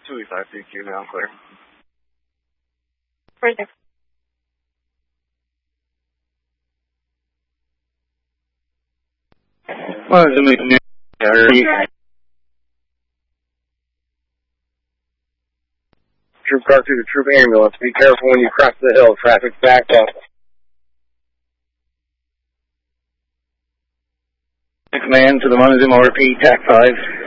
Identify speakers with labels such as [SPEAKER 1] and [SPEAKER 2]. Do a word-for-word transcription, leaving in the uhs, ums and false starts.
[SPEAKER 1] two E five three Q, now clear.
[SPEAKER 2] Right there.
[SPEAKER 1] Well, it's a meeting. Troop car to the troop ambulance. Be careful when you cross the hill. Traffic's backed up. Command to the Montezuma, repeat, T A C five.